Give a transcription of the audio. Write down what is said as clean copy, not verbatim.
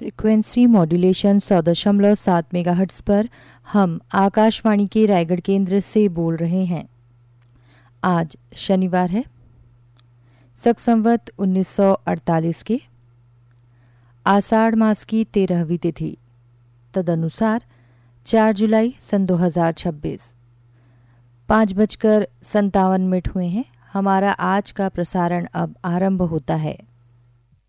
Frequency modulation 100.7 megahertz पर हम आकाशवाणी के रायगढ़ केंद्र से बोल रहे हैं। आज शनिवार है, शक संवत 1948 के आषाढ़ मास की 13वीं तिथि, तदनुसार 4 जुलाई सन 2026। 5:57 हुए हैं। हमारा आज का प्रसारण अब आरंभ होता है।